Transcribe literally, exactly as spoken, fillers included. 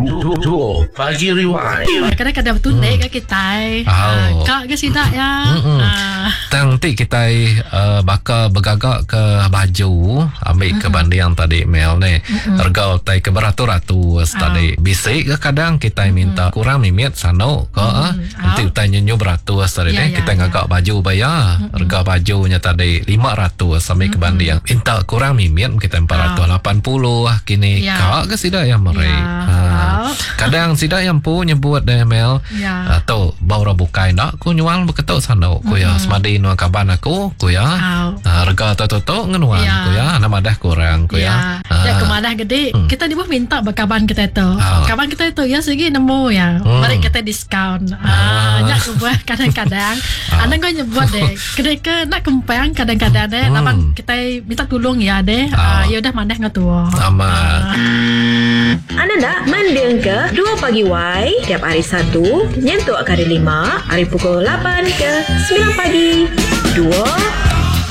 Dua Pagi Rewind. Kadang-kadang tunai ke kita. Oh. Kak ke sidak ya. Ah. Nanti kita uh, bakal bergagak ke baju, ambil ke banding yang tadi Mel ni. Harga tai ke beratus-ratus tadi. Bisik ke kadang kita minta kurang mimit sano ke. Nanti kita nyanyi beratus tadi ni. Kita ngagak baju bayar. Harga bajunya tadi lima ratus sampai ke banding. Minta kurang mimit kita empat ratus lapan puluh kini. Kak ke sidak yang mereka. Ha. Kadang sidak yang pu nyebut deh Mel. Ya. Atau baru bukai nak ku nyual beketuk sano ku ya semadi nu kaban aku ku ya. Harga toto ngenuan ku ya nama dah kurang ku ya. Ya kemadah gede kita di bawah minta bakaban kita itu. Kaban kita itu ya segi nemu ya. Mari kita diskaun. Ah nyak sebuah kadang-kadang anda kau nyebut deh. Kedai ke nak kempang kadang-kadang deh. Nampak kita minta tolong ya deh. Ya udah mandah ngatua. Sama. Anda nak mendeng ke dua Pagi Y tiap hari Sabtu nyentuh kali lima hari pukul lapan ke sembilan pagi. Dua